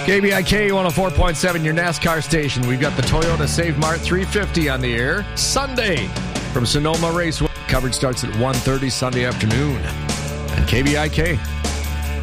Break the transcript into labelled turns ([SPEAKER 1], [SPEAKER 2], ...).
[SPEAKER 1] KBIK 104.7, your NASCAR station. We've got the Toyota Save Mart 350 on the air Sunday from Sonoma Raceway. Coverage starts at 1:30 Sunday afternoon. And KBIK.